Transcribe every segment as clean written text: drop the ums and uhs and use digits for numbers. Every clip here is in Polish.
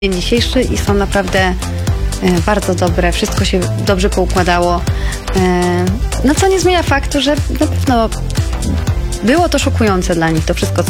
Dzień dzisiejszy i są naprawdę bardzo dobre, wszystko się dobrze poukładało, no co nie zmienia faktu, że na pewno było to szokujące dla nich, to wszystko,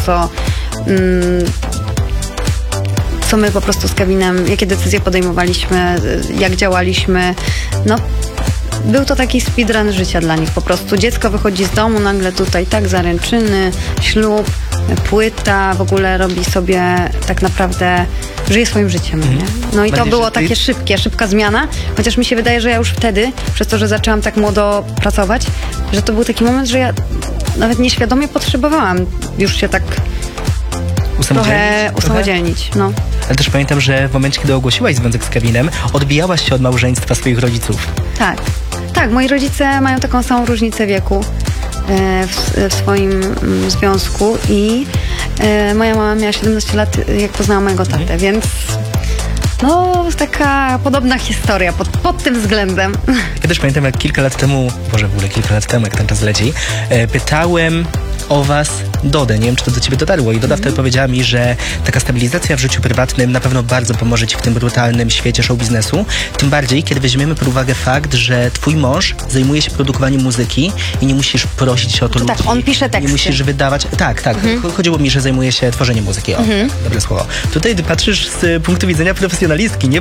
co my po prostu z Kevinem, jakie decyzje podejmowaliśmy, jak działaliśmy, no był to taki speedrun życia dla nich po prostu. Dziecko wychodzi z domu, nagle tutaj tak, zaręczyny, ślub, płyta, w ogóle robi sobie tak naprawdę, żyje swoim życiem. Nie? No i to było takie szybka zmiana, chociaż mi się wydaje, że ja już wtedy, przez to, że zaczęłam tak młodo pracować, że to był taki moment, że ja nawet nieświadomie potrzebowałam już się tak trochę usamodzielnić. No. Ale też pamiętam, że w momencie, kiedy ogłosiłaś związek z Kevinem, odbijałaś się od małżeństwa swoich rodziców. Tak, moi rodzice mają taką samą różnicę wieku w swoim związku i moja mama miała 17 lat, jak poznała mojego tatę, więc no taka podobna historia pod tym względem. Ja też pamiętam, jak kilka lat temu, jak ten czas leci, pytałem o was Dodę, nie wiem, czy to do ciebie dotarło, i Doda wtedy powiedziała mi, że taka stabilizacja w życiu prywatnym na pewno bardzo pomoże ci w tym brutalnym świecie show biznesu, tym bardziej, kiedy weźmiemy pod uwagę fakt, że twój mąż zajmuje się produkowaniem muzyki i nie musisz prosić się o to ludzi. Tak, on pisze teksty. Nie musisz wydawać, tak, chodziło mi, że zajmuje się tworzeniem muzyki, dobre słowo. Tutaj ty patrzysz z punktu widzenia profesjonalistki, nie